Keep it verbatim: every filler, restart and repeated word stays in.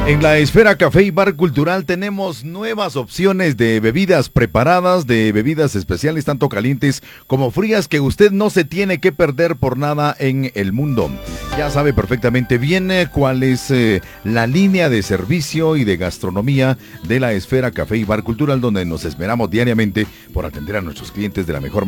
En la Esfera Café y Bar Cultural tenemos nuevas opciones de bebidas preparadas, de bebidas especiales, tanto calientes como frías, que usted no se tiene que perder por nada en el mundo. Ya sabe perfectamente bien eh, cuál es eh, la línea de servicio y de gastronomía de la Esfera Café y Bar Cultural, donde nos esperamos diariamente por atender a nuestros clientes de la mejor manera.